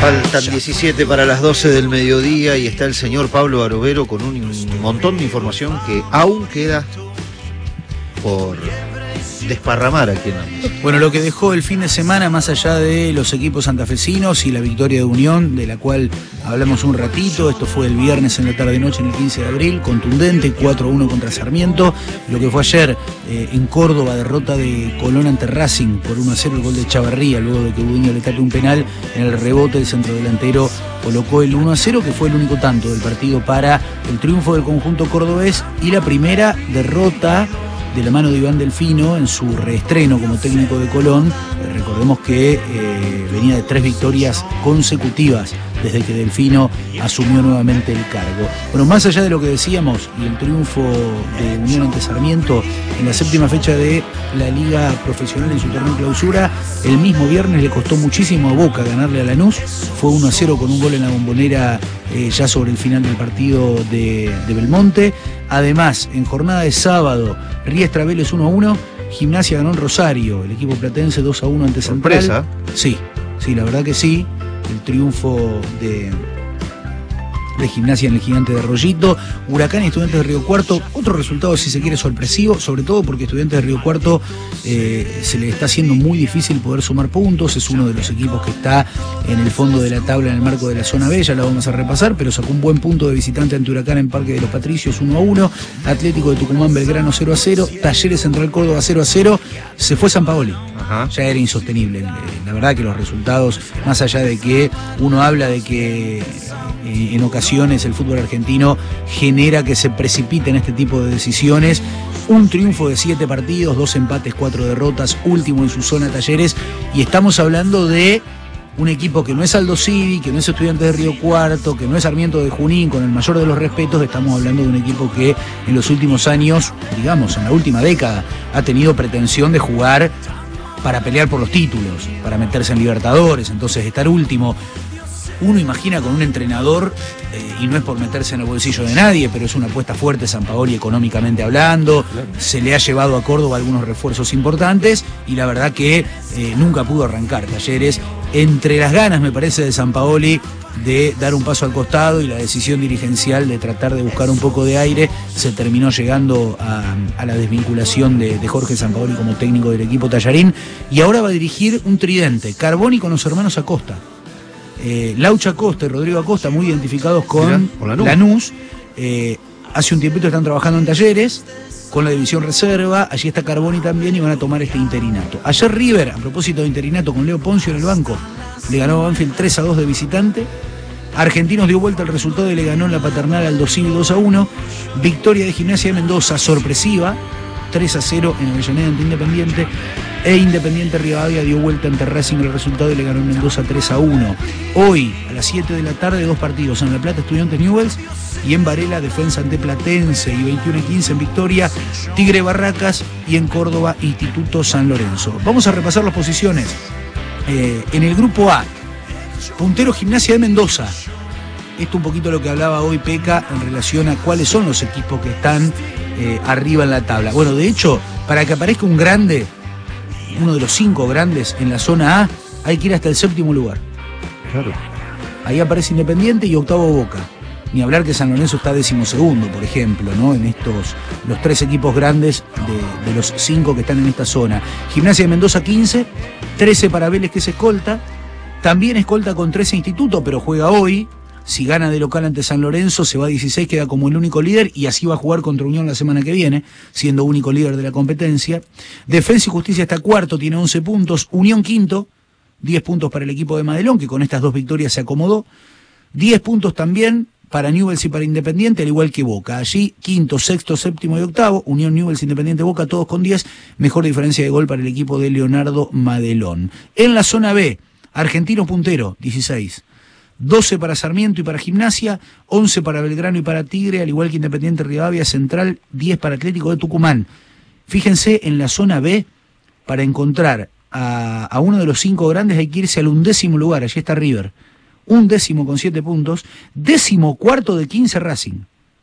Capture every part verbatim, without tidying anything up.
Faltan diecisiete para las doce del mediodía y está el señor Pablo Barovero con un, un montón de información que aún queda por desparramar aquí en la mesa. Bueno, lo que dejó el fin de semana, más allá de los equipos santafesinos y la victoria de Unión, de la cual hablamos un ratito, esto fue el viernes en la tarde-noche, en el quince de abril, contundente, cuatro a uno contra Sarmiento. Lo que fue ayer eh, en Córdoba, derrota de Colón ante Racing por uno a cero, el gol de Chavarría, luego de que Budiño le tape un penal en el rebote, el centrodelantero colocó el uno a cero, que fue el único tanto del partido para el triunfo del conjunto cordobés, y la primera derrota de la mano de Iván Delfino en su reestreno como técnico de Colón. Eh, recordemos que eh, venía de tres victorias consecutivas desde que Delfino asumió nuevamente el cargo. Bueno, más allá de lo que decíamos y el triunfo de Unión ante Sarmiento en la séptima fecha de la Liga Profesional en su torneo clausura, el mismo viernes le costó muchísimo a Boca ganarle a Lanús. Fue uno a cero con un gol en la Bombonera eh, ya sobre el final del partido de, de Belmonte. Además, en jornada de sábado, Riestra Vélez uno a uno, Gimnasia ganó en Rosario, el equipo platense dos a uno ante Central. ¿Sorpresa? Sí, sí, la verdad que sí. El triunfo de, de Gimnasia en el Gigante de Rollito. Huracán y Estudiantes de Río Cuarto, otro resultado si se quiere sorpresivo, sobre todo porque Estudiantes de Río Cuarto eh, se le está haciendo muy difícil poder sumar puntos. Es uno de los equipos que está en el fondo de la tabla en el marco de la zona B, ya la vamos a repasar, pero sacó un buen punto de visitante ante Huracán en Parque de los Patricios uno a uno, Atlético de Tucumán Belgrano cero a cero, Talleres Central Córdoba cero a cero, se fue Sampaoli. Ajá. Ya era insostenible. La verdad que los resultados, más allá de que uno habla de que eh, en ocasiones el fútbol argentino genera que se precipiten este tipo de decisiones, un triunfo de siete partidos, dos empates, cuatro derrotas, último en su zona Talleres, y estamos hablando de un equipo que no es Aldo Civi, que no es Estudiantes de Río Cuarto, que no es Sarmiento de Junín, con el mayor de los respetos. Estamos hablando de un equipo que en los últimos años, digamos, en la última década, ha tenido pretensión de jugar para pelear por los títulos, para meterse en Libertadores. Entonces estar último, uno imagina con un entrenador, eh, y no es por meterse en el bolsillo de nadie, pero es una apuesta fuerte Sampaoli económicamente hablando, claro. Se le ha llevado a Córdoba algunos refuerzos importantes y la verdad que eh, nunca pudo arrancar Talleres. Entre las ganas, me parece, de Sampaoli de dar un paso al costado y la decisión dirigencial de tratar de buscar un poco de aire, se terminó llegando a, a la desvinculación de, de Jorge Sampaoli como técnico del equipo tallarín, y ahora va a dirigir un tridente, Carboni con los hermanos Acosta. Eh, Laucha Acosta y Rodrigo Acosta, muy identificados con Lanús, Lanús eh, hace un tiempito están trabajando en Talleres, con la división reserva, allí está Carboni también y van a tomar este interinato. Ayer River, a propósito de interinato con Leo Poncio en el banco, le ganó a Banfield tres a dos de visitante. Argentinos dio vuelta el resultado y le ganó en la Paternal al Dosivi dos a uno. Victoria de Gimnasia de Mendoza, sorpresiva, tres a cero en Avellaneda ante Independiente. E Independiente Rivadavia dio vuelta ante Racing el resultado y le ganó en Mendoza tres a uno. Hoy, a las siete de la tarde, dos partidos. En La Plata, Estudiantes Newell's, y en Varela, Defensa ante Platense. Y veintiuno y quince en Victoria, Tigre Barracas, y en Córdoba, Instituto San Lorenzo. Vamos a repasar las posiciones. Eh, en el grupo A, puntero Gimnasia de Mendoza. Esto un poquito lo que hablaba hoy Peca en relación a cuáles son los equipos que están eh, arriba en la tabla. Bueno, de hecho, para que aparezca un grande, uno de los cinco grandes en la zona A, hay que ir hasta el séptimo lugar. Claro. Ahí aparece Independiente y octavo Boca. Ni hablar que San Lorenzo está decimosegundo, por ejemplo, ¿no? En estos, los tres equipos grandes de, de los cinco que están en esta zona. Gimnasia de Mendoza quince, trece para Vélez, que es escolta. También escolta con trece Instituto, pero juega hoy. Si gana de local ante San Lorenzo, se va a dieciséis, queda como el único líder, y así va a jugar contra Unión la semana que viene, siendo único líder de la competencia. Defensa y Justicia está cuarto, tiene once puntos. Unión quinto, diez puntos para el equipo de Madelón, que con estas dos victorias se acomodó. diez puntos también para Newell's y para Independiente, al igual que Boca. Allí, quinto, sexto, séptimo y octavo, Unión, Newell's, Independiente, Boca, todos con diez. Mejor diferencia de gol para el equipo de Leonardo Madelón. En la zona B, Argentino puntero, dieciséis. doce para Sarmiento y para Gimnasia, once para Belgrano y para Tigre, al igual que Independiente Rivadavia, Central, diez para Atlético de Tucumán. Fíjense, en la zona B, para encontrar a, a uno de los cinco grandes hay que irse al undécimo lugar, allí está River. Un décimo con siete puntos, décimo cuarto de quince Racing.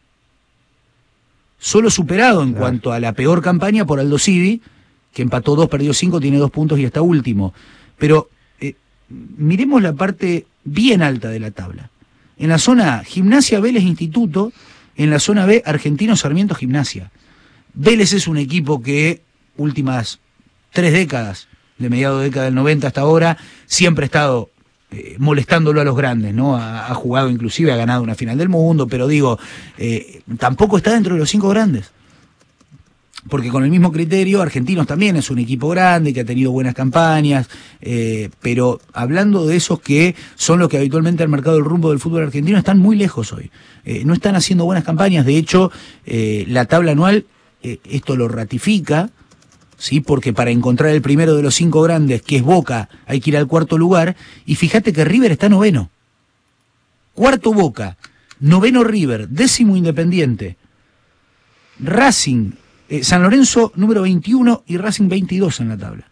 Solo superado en claro. cuanto a la peor campaña por Aldo Civi, que empató dos, perdió cinco, tiene dos puntos y está último. Pero eh, miremos la parte bien alta de la tabla. En la zona A, Gimnasia, Vélez, Instituto. En la zona B, Argentino, Sarmiento, Gimnasia. Vélez es un equipo que últimas tres décadas, de mediados de década del noventa hasta ahora, siempre ha estado eh, molestándolo a los grandes, ¿no? Ha, ha jugado inclusive, ha ganado una final del mundo, pero digo, eh, tampoco está dentro de los cinco grandes. Porque con el mismo criterio, Argentinos también es un equipo grande, que ha tenido buenas campañas, eh, pero hablando de esos que son los que habitualmente han marcado el rumbo del fútbol argentino, están muy lejos hoy. Eh, no están haciendo buenas campañas, de hecho, eh, la tabla anual, eh, esto lo ratifica, ¿sí? Porque para encontrar el primero de los cinco grandes, que es Boca, hay que ir al cuarto lugar, y fíjate que River está noveno. Cuarto Boca, noveno River, décimo Independiente, Racing, Eh, San Lorenzo número veintiuno y Racing veintidós en la tabla.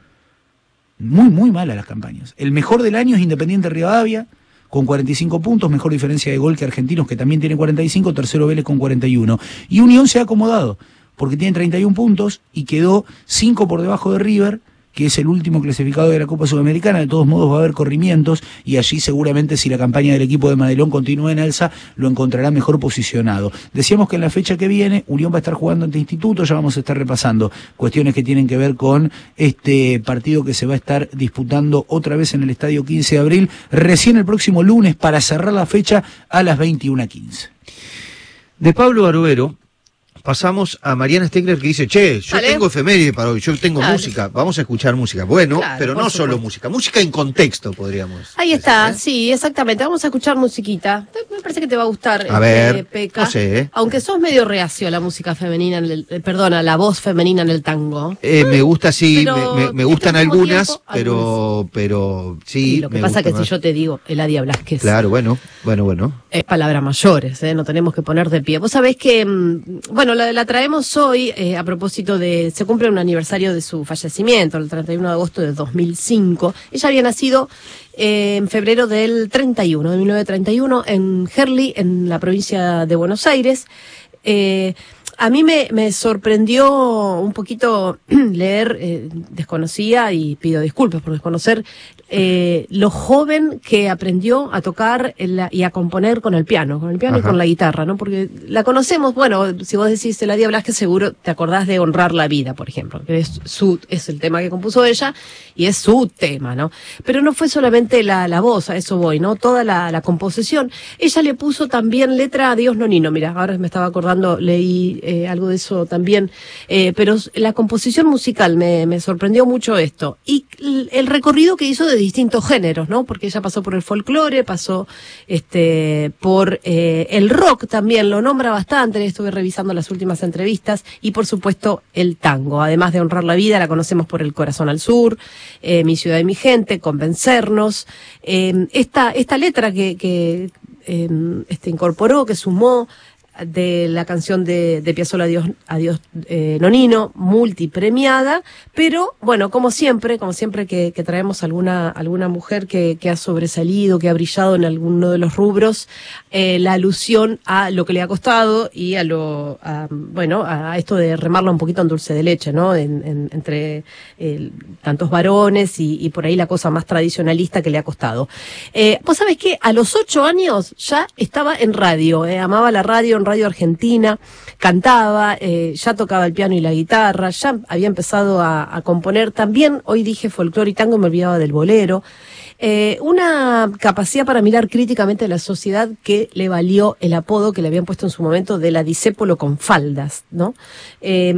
Muy, muy malas las campañas. El mejor del año es Independiente Rivadavia, con cuarenta y cinco puntos, mejor diferencia de gol que Argentinos, que también tiene cuarenta y cinco, tercero Vélez con cuarenta y uno. Y Unión se ha acomodado, porque tiene treinta y un puntos y quedó cinco por debajo de River, que es el último clasificado de la Copa Sudamericana. De todos modos va a haber corrimientos y allí seguramente, si la campaña del equipo de Madelón continúa en alza, lo encontrará mejor posicionado. Decíamos que en la fecha que viene Unión va a estar jugando ante Instituto, ya vamos a estar repasando cuestiones que tienen que ver con este partido que se va a estar disputando otra vez en el Estadio quince de abril, recién el próximo lunes, para cerrar la fecha a las veintiuna quince. De Pablo Barovero pasamos a Mariana Stegler, que dice, che, yo Dale. tengo efeméride para hoy, yo tengo Claro. música, vamos a escuchar música. Bueno, Claro, pero por no solo supuesto. música, música en contexto, podríamos Ahí decir, está, ¿eh? sí, exactamente. Vamos a escuchar musiquita. Me parece que te va a gustar, A este, ver, Peca. no sé, ¿eh? Aunque sos medio reacio a la música femenina, en el, eh, perdona, la voz femenina en el tango. Eh, me gusta, sí, Pero me, me, me gustan al mismo algunas, tiempo, pero, pero sí. Y lo que me pasa gusta que más. si yo te digo Eladia Blasquez, Claro, bueno, bueno, bueno. es palabras mayores, ¿eh? No tenemos que poner de pie. Vos sabés que, mm, bueno, la, la traemos hoy eh, a propósito de, se cumple un aniversario de su fallecimiento, el treinta y uno de agosto de dos mil cinco. Ella había nacido eh, en febrero del treinta y uno, de mil novecientos treinta y uno, en Herli, en la provincia de Buenos Aires. Eh, A mí me, me sorprendió un poquito leer, eh, desconocía y pido disculpas por desconocer, eh, lo joven que aprendió a tocar el, y a componer con el piano, con el piano Ajá. y con la guitarra, ¿no? Porque la conocemos, bueno, si vos decís Eladia Blasquez, seguro te acordás de Honrar la Vida, por ejemplo, que es su, es el tema que compuso ella y es su tema, ¿no? Pero no fue solamente la, la voz, a eso voy, ¿no? Toda la, la composición. Ella le puso también letra a Dios Nonino, mira, ahora me estaba acordando, leí eh, algo de eso también, eh, pero la composición musical me, me sorprendió mucho esto. Y el, el recorrido que hizo de distintos géneros, ¿no? Porque ella pasó por el folclore, pasó este por eh, el rock también, lo nombra bastante, estuve revisando las últimas entrevistas, y por supuesto el tango. Además de Honrar la Vida, la conocemos por El Corazón al Sur, eh, Mi Ciudad y Mi Gente, Convencernos, eh, esta, esta letra que, que eh, este, incorporó, que sumó de la canción de, de Piazzolla, Adiós, Adiós eh, Nonino, multipremiada, pero bueno, como siempre, como siempre que, que traemos alguna, alguna mujer que, que ha sobresalido, que ha brillado en alguno de los rubros, eh, la alusión a lo que le ha costado y a lo, a, bueno, a esto de remarla un poquito en dulce de leche, ¿no? En, en, entre eh, tantos varones y, y por ahí la cosa más tradicionalista que le ha costado. Eh, Vos sabés que a los ocho años ya estaba en radio, eh, amaba la radio, en Radio Argentina, cantaba, eh, ya tocaba el piano y la guitarra, ya había empezado a, a componer, también hoy dije folclore y tango, me olvidaba del bolero. Eh, una capacidad para mirar críticamente la sociedad que le valió el apodo que le habían puesto en su momento de la disépolo con faldas, ¿no? Eh,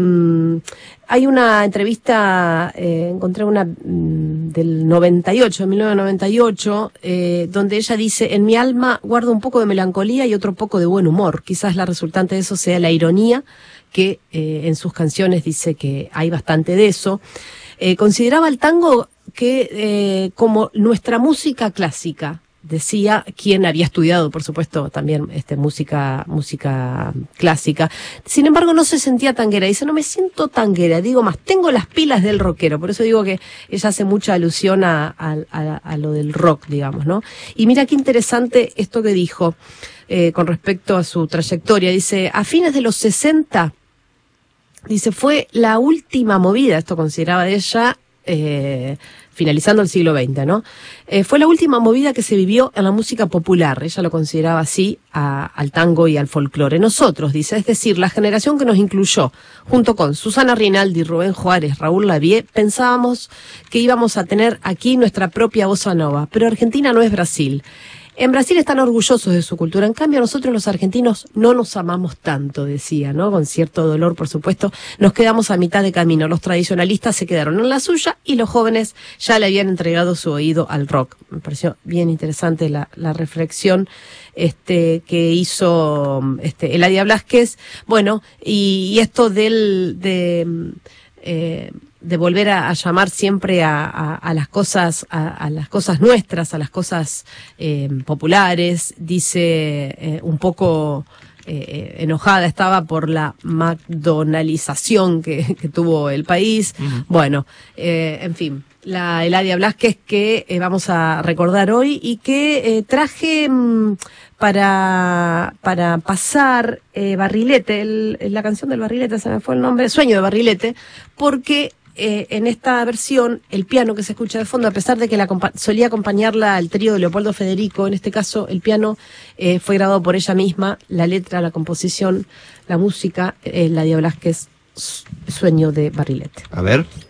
hay una entrevista, eh, encontré una mm, del noventa y ocho, de mil novecientos noventa y ocho, eh, donde ella dice: en mi alma guardo un poco de melancolía y otro poco de buen humor. Quizás la resultante de eso sea la ironía, que eh, en sus canciones dice que hay bastante de eso. Eh, consideraba el tango que eh, como nuestra música clásica, decía quien había estudiado, por supuesto, también este, música música clásica. Sin embargo, no se sentía tanguera. Dice, no me siento tanguera, digo más, tengo las pilas del rockero. Por eso digo que ella hace mucha alusión a, a, a, a lo del rock, digamos, ¿no? Y mira qué interesante esto que dijo eh, con respecto a su trayectoria. Dice, a fines de los sesenta, dice, fue la última movida, esto consideraba ella, eh, finalizando el siglo veinte, ¿no? Eh, fue la última movida que se vivió en la música popular, ella lo consideraba así, a, al tango y al folclore. Nosotros, dice, es decir, la generación que nos incluyó, junto con Susana Rinaldi, Rubén Juárez, Raúl Lavie, pensábamos que íbamos a tener aquí nuestra propia bossa nova, pero Argentina no es Brasil. En Brasil están orgullosos de su cultura, en cambio nosotros los argentinos no nos amamos tanto, decía, ¿no? Con cierto dolor, por supuesto, nos quedamos a mitad de camino, los tradicionalistas se quedaron en la suya y los jóvenes ya le habían entregado su oído al rock. Me pareció bien interesante la, la reflexión este que hizo este Eladia Blasquez, bueno, y, y esto del de eh, de volver a, a llamar siempre a, a, a las cosas, a, a las cosas nuestras, a las cosas eh, populares, dice eh, un poco eh, enojada estaba por la McDonaldización que, que tuvo el país. Uh-huh. Bueno, eh, en fin, la Eladia Blasquez que eh, vamos a recordar hoy y que eh, traje mmm, para para pasar eh, Barrilete, el, la canción del Barrilete, se me fue el nombre, Sueño de Barrilete, porque Eh, en esta versión, el piano que se escucha de fondo, a pesar de que la compa- solía acompañarla al trío de Leopoldo Federico, en este caso el piano eh, fue grabado por ella misma, la letra, la composición, la música, eh, Eladia Blasquez, Sueño de Barrilete. A ver.